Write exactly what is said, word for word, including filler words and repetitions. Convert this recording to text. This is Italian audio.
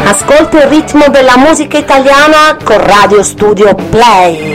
Ascolta il ritmo della musica italiana con Radio Studio Play.